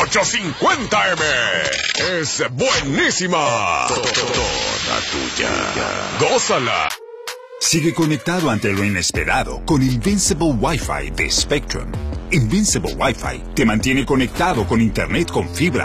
850M. Es buenísima. Toda tuya. Gózala. Sigue conectado ante lo inesperado con Invincible Wi-Fi de Spectrum. Invincible Wi-Fi te mantiene conectado con Internet con fibra